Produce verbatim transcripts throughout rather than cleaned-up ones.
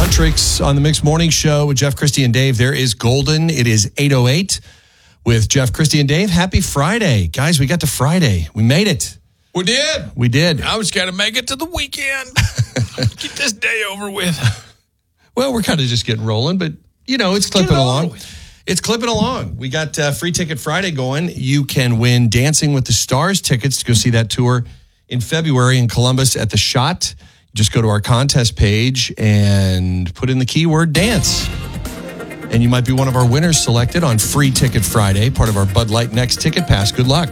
Hot Tricks on the Mixed Morning Show with Jeff, Christy, and Dave. There is Golden. It is eight oh eight with Jeff, Christy, and Dave. Happy Friday. Guys, we got to Friday. We made it. We did. We did. I was got to make it to the weekend. Get this day over with. Well, we're kind of just getting rolling, but, you know, it's clipping along. It's clipping along. We got uh, Free Ticket Friday going. You can win Dancing with the Stars tickets to go see that tour in February in Columbus at the Shot. Just go to our contest page and put in the keyword dance. And you might be one of our winners selected on Free Ticket Friday, part of our Bud Light Next Ticket Pass. Good luck.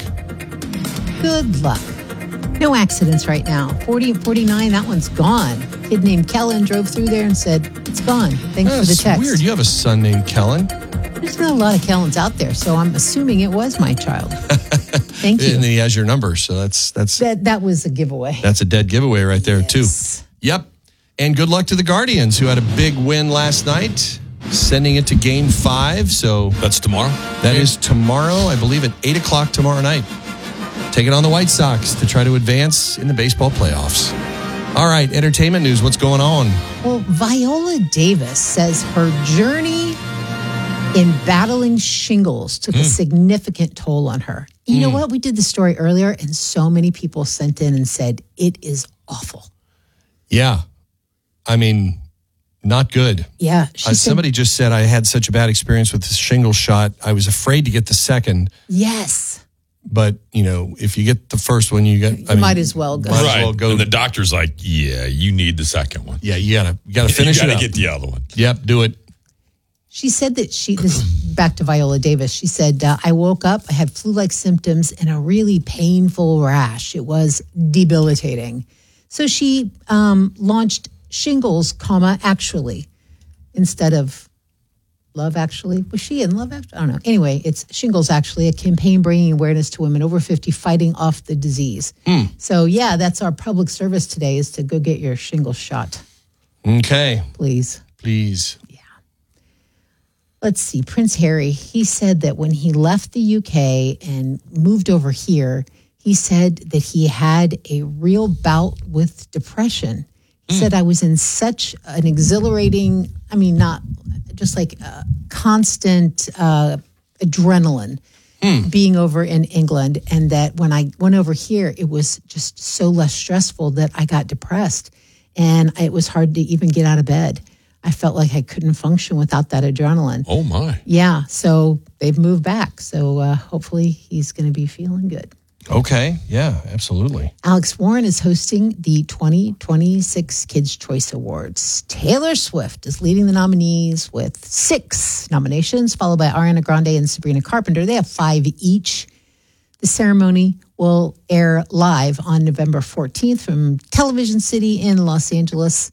Good luck. No accidents right now. forty and forty-nine, that one's gone. A kid named Kellen drove through there and said, it's gone. Thanks Oh, for the it's text. weird. You have a son named Kellen. There's not a lot of Kellens out there, so I'm assuming it was my child. Thank you. And he has your number, so that's that's That that was a giveaway. that's a dead giveaway right there, Yes. too. Yep. And good luck to the Guardians, who had a big win last night, sending it to Game Five. So That's tomorrow? that is tomorrow, I believe, at eight o'clock tomorrow night. Taking on the White Sox to try to advance in the baseball playoffs. All right, entertainment news. What's going on? Well, Viola Davis says her journey in battling shingles took a significant toll on her. You know what? We did the story earlier, and so many people sent in and said, it is awful. Yeah. I mean, not good. Yeah. She Uh, said, somebody just said, I had such a bad experience with the shingle shot. I was afraid to get the second. yes. But, you know, if you get the first one, you get. I You mean, might as well go. Might as Right. well go. And the doctor's like, yeah, you need the second one. Yeah, you gotta, you gotta finish you gotta it up. get the other one. Yep, do it. She said that she, this back to Viola Davis, she said, uh, I woke up, I had flu-like symptoms and a really painful rash. It was debilitating. So she um, launched Shingles, comma, Actually, instead of Love Actually. Was she in Love Actually? I don't know. Anyway, it's Shingles Actually, a campaign bringing awareness to women over fifty fighting off the disease. Mm. So yeah, that's our public service today, is to go get your shingles shot, Okay, please. please. Let's see, Prince Harry, he said that when he left the U K and moved over here, he said that he had a real bout with depression. He Mm. said, I was in such an exhilarating, I mean, not just like uh, constant uh, adrenaline Mm. being over in England. And that when I went over here, it was just so less stressful that I got depressed. And it was hard to even get out of bed. I felt like I couldn't function without that adrenaline. Oh, my. Yeah, so they've moved back. So uh, hopefully he's going to be feeling good. Okay, yeah, absolutely. Alex Warren is hosting the twenty twenty-six Kids' Choice Awards. Taylor Swift is leading the nominees with six nominations, followed by Ariana Grande and Sabrina Carpenter. They have five each. The ceremony will air live on November fourteenth from Television City in Los Angeles.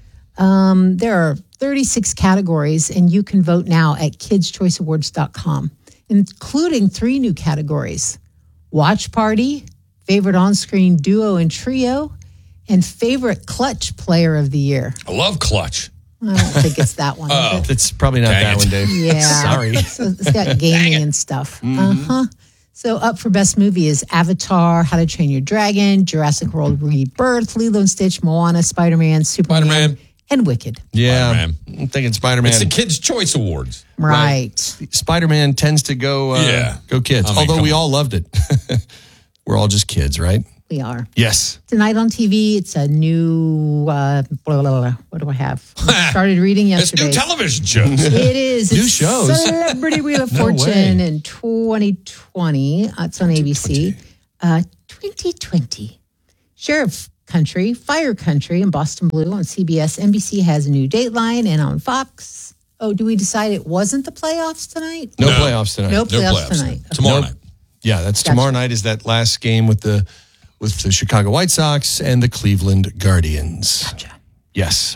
Um, there are thirty-six categories, and you can vote now at kids choice awards dot com, including three new categories: Watch Party, Favorite On-Screen Duo and Trio, and Favorite Clutch Player of the Year. I love Clutch. I don't think it's that one. Oh. is it? It's probably not Dang that it. one, Dave. Yeah. Sorry. So it's got gaming and stuff. Uh-huh. So up for Best Movie is Avatar, How to Train Your Dragon, Jurassic World Rebirth, Lilo and Stitch, Moana, Spider-Man, Superman, Spider-Man. and Wicked. Yeah, Spider-Man. I'm thinking Spider-Man. It's the Kids' Choice Awards. Right. Spider-Man tends to go uh, Yeah. go kids, I mean, although come we on. all loved it. We're all just kids, right? We are. Yes. Tonight on T V, it's a new, uh, blah, blah, blah, what do I have? I started reading It's yesterday. new television shows. It is. New It's shows? Celebrity Wheel of No Fortune way. in twenty twenty. Uh, it's on A B C. Uh, twenty twenty. Sheriff Country, Fire Country, and Boston Blue on C B S. N B C has a new Dateline, and on Fox. Oh, do we decide it wasn't the playoffs tonight? No, No. playoffs tonight. No No playoffs, playoffs. tonight. Tomorrow Nope. night. Yeah, that's Gotcha. tomorrow night is that last game with the with the Chicago White Sox and the Cleveland Guardians. Gotcha. Yes.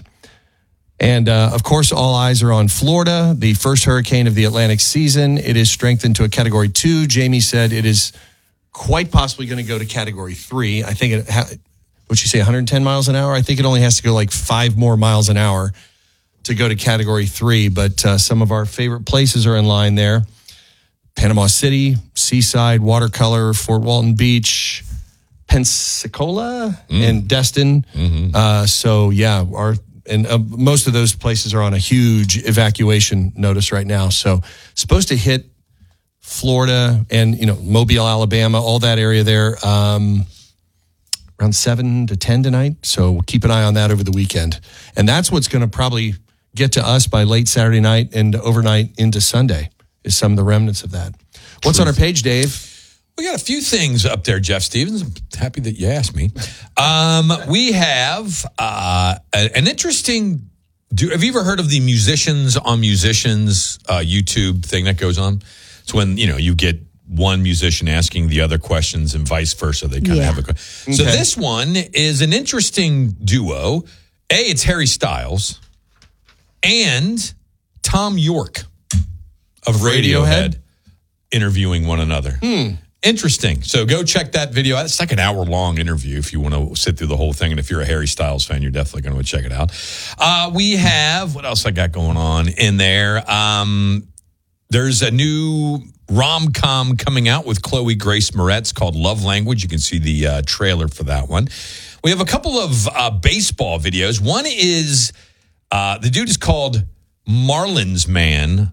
And uh, of course, all eyes are on Florida, the first hurricane of the Atlantic season. It is strengthened to a category two. Jamie said it is quite possibly going to go to category three. I think it, ha- what'd you say, one hundred ten miles an hour? I think it only has to go like five more miles an hour to go to category three. But uh, some of our favorite places are in line there. Panama City, Seaside, Watercolor, Fort Walton Beach, Pensacola, Mm. and Destin. Mm-hmm. Uh, so, yeah, our and uh, most of those places are on a huge evacuation notice right now. So supposed to hit Florida and, you know, Mobile, Alabama, all that area there, um, around seven to ten tonight. So keep an eye on that over the weekend. And that's what's going to probably get to us by late Saturday night and overnight into Sunday is some of the remnants of that. What's on our page, Dave? We got a few things up there, Jeff Stevens. I'm happy that you asked me. Um, we have uh, an interesting. Do, have you ever heard of the Musicians on Musicians uh, YouTube thing that goes on? It's when you know you get one musician asking the other questions and vice versa. They kind Yeah. of have a. Okay. So this one is an interesting duo. A, it's Harry Styles and Tom York of Radiohead, Radiohead? interviewing one another. Hmm. Interesting. So go check that video out. It's like an hour long interview if you want to sit through the whole thing. And if you're a Harry Styles fan, you're definitely going to check it out. Uh, we have, what else I got going on in there? Um, there's a new rom-com coming out with Chloe Grace Moretz called Love Language. You can see the uh, trailer for that one. We have a couple of uh, baseball videos. One is, uh, the dude is called Marlins Man,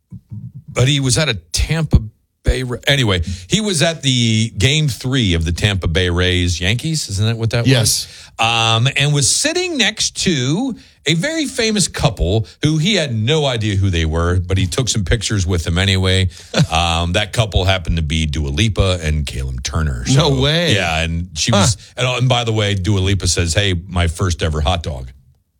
but he was at a Tampa Bay. Anyway, he was at the game three of the Tampa Bay Rays Yankees. Isn't that what that Yes. was? Um, and was sitting next to a very famous couple who he had no idea who they were, but he took some pictures with them anyway. um, that couple happened to be Dua Lipa and Caleb Turner. So, No way. Yeah, and she was. And, and by the way, Dua Lipa says, "Hey, my first ever hot dog."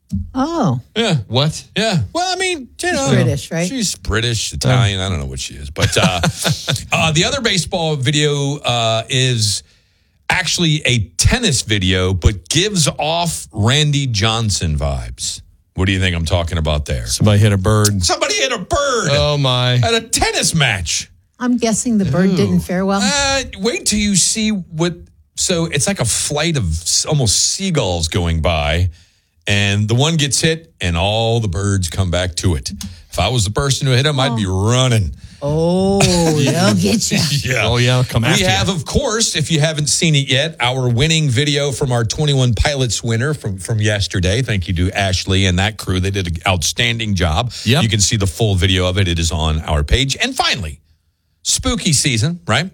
Oh, Yeah. What? Yeah. Well, I mean, you know, British, right? She's British, Italian. I don't know what she is. But uh, uh, the other baseball video uh, is actually a tennis video, but gives off Randy Johnson vibes. What do you think I'm talking about there? Somebody hit a bird. Somebody hit a bird Oh, my. at a tennis match. I'm guessing the bird didn't fare well. Uh, wait till you see what. So it's like a flight of s- almost seagulls going by. And the one gets hit, and all the birds come back to it. If I was the person who hit him, I'd be running. Oh, they'll get you. Yeah. Oh, yeah, come We after have, you. of course, if you haven't seen it yet, our winning video from our twenty-one Pilots winner from, from yesterday. Thank you to Ashley and that crew. They did an outstanding job. Yep. You can see the full video of it. It is on our page. And finally, spooky season, right?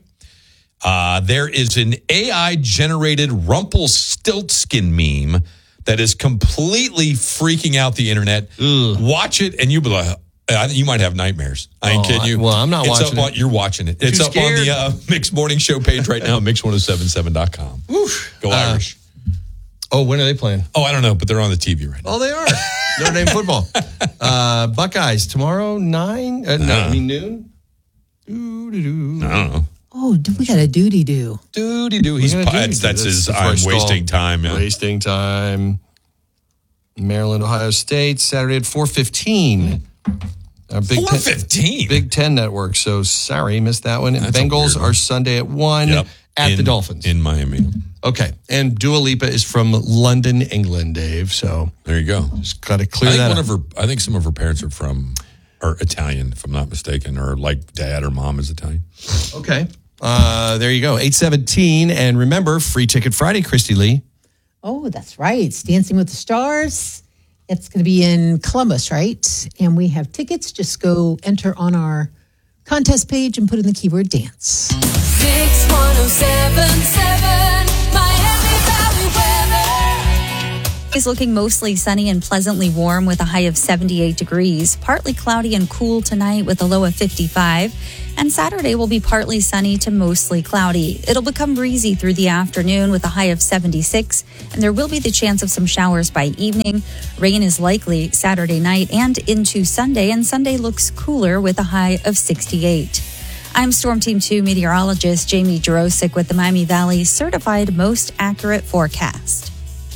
Uh, there is an A I-generated Rumpelstiltskin meme that is completely freaking out the internet. Ugh. Watch it, and you'll be like, uh, you might have nightmares. I ain't Oh, kidding you. I- well, I'm not it's watching up on, it. You're watching it. It's Too up on scared. the uh, Mix Morning Show page right now, mix ten seventy-seven dot com. Go Irish. Oh, when are they playing? Oh, I don't know, but they're on the T V right now. Oh, they are. Notre Dame football. Uh, Buckeyes tomorrow, nine? Uh, no, I mean noon? Doo-doo-doo. I don't know. Oh, do- we got a duty do. Doody doo. He's We're pi- gonna do that's, that's it. his. That's I'm before I wasting stall. time. Yeah. Wasting time. Maryland, Ohio State, Saturday at four fifteen. Our Big Four Ten, fifteen. Big Ten Network. So sorry, missed that one. And That's a Bengals weird one. are Sunday at one Yep. at in, the Dolphins. in Miami. Okay. And Dua Lipa is from London, England, Dave. So There you go. just got to I clear think that one up. of her. I think some of her parents are from, or Italian, if I'm not mistaken, or like dad or mom is Italian. Okay. Uh, there you go. eight seventeen. And remember, free ticket Friday, Christy Lee. Oh, that's right. It's Dancing with the Stars. It's going to be in Columbus, right? And we have tickets. Just go enter on our contest page and put in the keyword dance. Six one oh seven seven Miami Valley weather. It's looking mostly sunny and pleasantly warm with a high of seventy-eight degrees. Partly cloudy and cool tonight with a low of fifty-five. And Saturday will be partly sunny to mostly cloudy. It'll become breezy through the afternoon with a high of seventy-six. And there will be the chance of some showers by evening. Rain is likely Saturday night and into Sunday. And Sunday looks cooler with a high of sixty-eight. I'm Storm Team two meteorologist Jamie Jarosik with the Miami Valley Certified Most Accurate Forecast.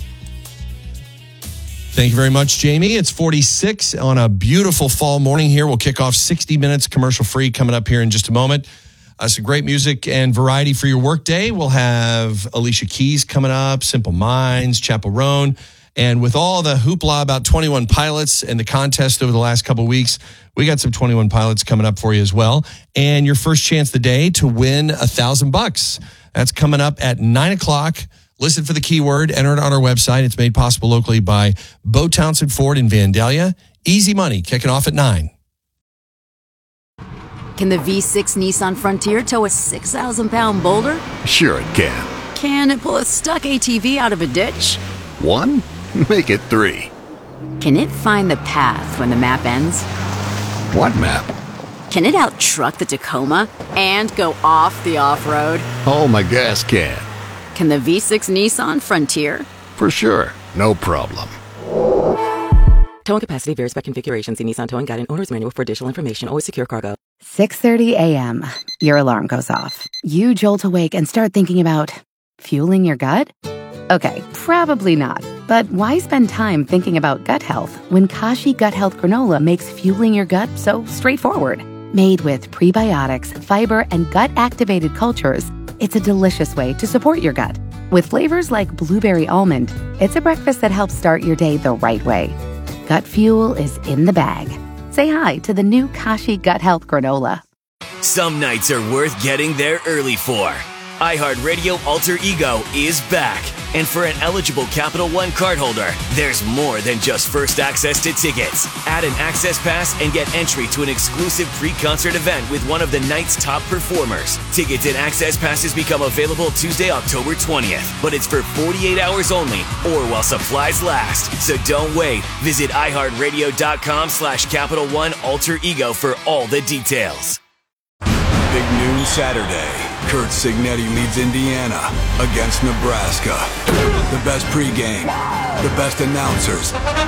Thank you very much, Jamie. It's forty-six on a beautiful fall morning here. We'll kick off sixty minutes commercial free coming up here in just a moment. Uh, some great music and variety for your workday. We'll have Alicia Keys coming up, Simple Minds, Chappell Roan. And with all the hoopla about twenty-one Pilots and the contest over the last couple of weeks, we got some twenty-one Pilots coming up for you as well. And your first chance of the day to win a thousand bucks. That's coming up at nine o'clock. Listen for the keyword, enter it on our website. It's made possible locally by Bo Townsend Ford in Vandalia. Easy money, kicking off at nine. Can the V six Nissan Frontier tow a six thousand pound boulder? Sure it can. Can it pull a stuck A T V out of a ditch? One? Make it three. Can it find the path when the map ends? What map? Can it out-truck the Tacoma and go off the off-road? Oh, my gas can. Can the V six Nissan Frontier? For sure. No problem. Towing capacity varies by configuration. See Nissan Towing Guide and Owner's Manual for additional information. Always secure cargo. six thirty a.m. Your alarm goes off. You jolt awake and start thinking about fueling your gut? Okay, probably not. But why spend time thinking about gut health when Kashi Gut Health Granola makes fueling your gut so straightforward? Made with prebiotics, fiber, and gut-activated cultures, it's a delicious way to support your gut. With flavors like blueberry almond, it's a breakfast that helps start your day the right way. Gut fuel is in the bag. Say hi to the new Kashi Gut Health Granola. Some nights are worth getting there early for. iHeartRadio Alter Ego is back. And for an eligible Capital One cardholder, there's more than just first access to tickets. Add an access pass and get entry to an exclusive pre-concert event with one of the night's top performers. Tickets and access passes become available Tuesday, October twentieth. But it's for forty-eight hours only or while supplies last. So don't wait. Visit iHeartRadio.com slash Capital One Alter Ego for all the details. Big noon Saturday. Kurt Signetti leads Indiana against Nebraska. The best pregame, the best announcers.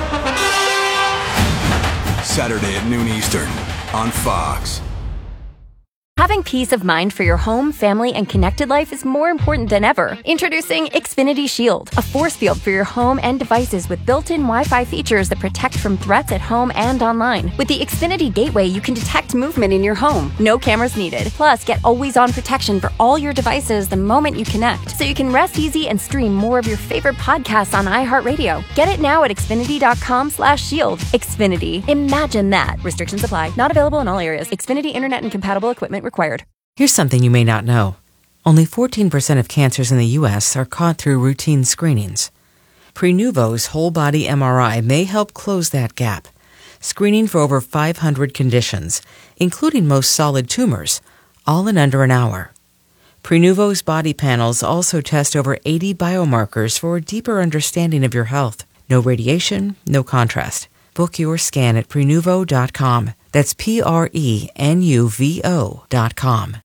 Saturday at noon Eastern on Fox. Having peace of mind for your home, family, and connected life is more important than ever. Introducing Xfinity Shield, a force field for your home and devices with built-in Wi-Fi features that protect from threats at home and online. With the Xfinity Gateway, you can detect movement in your home. No cameras needed. Plus, get always-on protection for all your devices the moment you connect, so you can rest easy and stream more of your favorite podcasts on iHeartRadio. Get it now at Xfinity.com slash shield. Xfinity. Imagine that. Restrictions apply. Not available in all areas. Xfinity Internet and compatible equipment required. Here's something you may not know. Only fourteen percent of cancers in the U S are caught through routine screenings. Prenuvo's whole-body M R I may help close that gap, screening for over five hundred conditions, including most solid tumors, all in under an hour. Prenuvo's body panels also test over eighty biomarkers for a deeper understanding of your health. No radiation, no contrast. Book your scan at Prenuvo dot com. That's P R E N U V O dot com.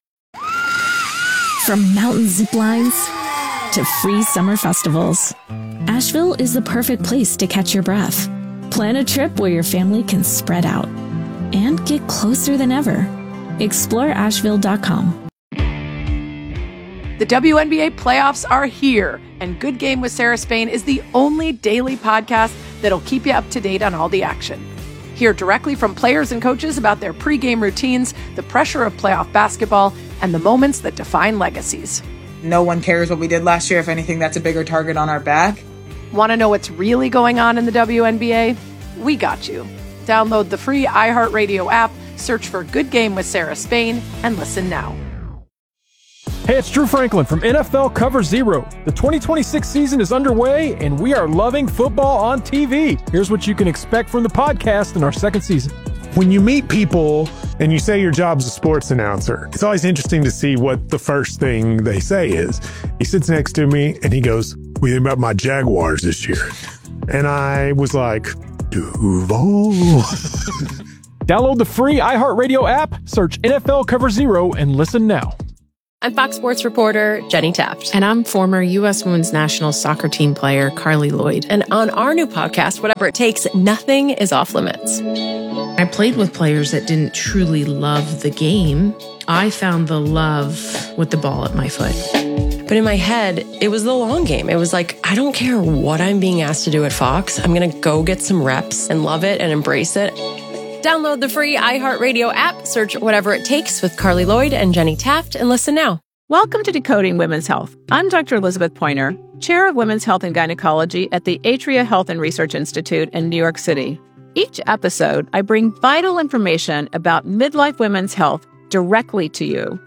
From mountain zip lines to free summer festivals, Asheville is the perfect place to catch your breath. Plan a trip where your family can spread out and get closer than ever. Explore Asheville dot com. The W N B A playoffs are here, and Good Game with Sarah Spain is the only daily podcast that'll keep you up to date on all the action. Hear directly from players and coaches about their pregame routines, the pressure of playoff basketball, and the moments that define legacies. No one cares what we did last year. If anything, that's a bigger target on our back. Want to know what's really going on in the W N B A? We got you. Download the free iHeartRadio app, search for Good Game with Sarah Spain, and listen now. Hey, it's Drew Franklin from N F L Cover Zero. The twenty twenty-six season is underway, and we are loving football on T V. Here's what you can expect from the podcast in our second season. When you meet people and you say your job's a sports announcer, it's always interesting to see what the first thing they say is. He sits next to me, and he goes, "What do you think about my Jaguars this year?" And I was like, Duval. Download the free iHeartRadio app, search N F L Cover Zero, and listen now. I'm Fox Sports reporter Jenny Taft. And I'm former U S Women's National Soccer Team player Carly Lloyd. And on our new podcast, Whatever It Takes, nothing is off limits. I played with players that didn't truly love the game. I found the love with the ball at my foot. But in my head, it was the long game. It was like, I don't care what I'm being asked to do at Fox. I'm going to go get some reps and love it and embrace it. Download the free iHeartRadio app, search Whatever It Takes with Carly Lloyd and Jenny Taft, and listen now. Welcome to Decoding Women's Health. I'm Doctor Elizabeth Pointer, Chair of Women's Health and Gynecology at the Atria Health and Research Institute in New York City. Each episode, I bring vital information about midlife women's health directly to you.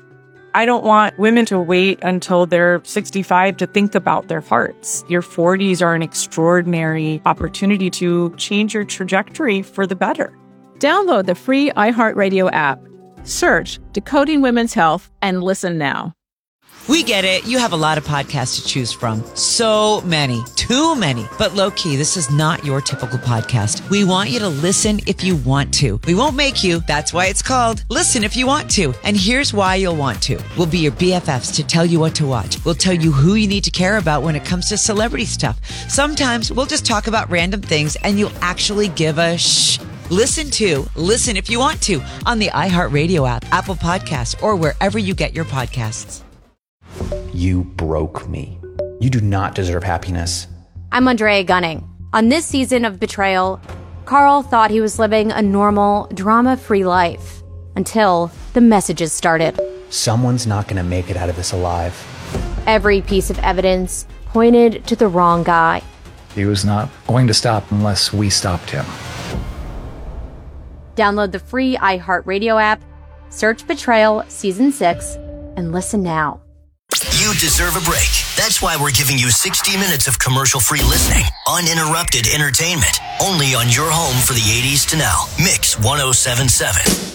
I don't want women to wait until they're sixty-five to think about their hearts. Your forties are an extraordinary opportunity to change your trajectory for the better. Download the free iHeartRadio app. Search Decoding Women's Health and listen now. We get it. You have a lot of podcasts to choose from. So many. Too many. But low-key, this is not your typical podcast. We want you to listen if you want to. We won't make you. That's why it's called Listen If You Want To. And here's why you'll want to. We'll be your B F Fs to tell you what to watch. We'll tell you who you need to care about when it comes to celebrity stuff. Sometimes we'll just talk about random things and you'll actually give a shh. Listen to Listen If You Want To on the iHeartRadio app, Apple Podcasts, or wherever you get your podcasts. You broke me. You do not deserve happiness. I'm Andrea Gunning. On this season of Betrayal, Carl thought he was living a normal, drama-free life until the messages started. Someone's not going to make it out of this alive. Every piece of evidence pointed to the wrong guy. He was not going to stop unless we stopped him. Download the free iHeartRadio app, search Betrayal Season six, and listen now. You deserve a break. That's why we're giving you sixty minutes of commercial-free listening, uninterrupted entertainment, only on your home for the eighties to now. Mix one oh seven point seven.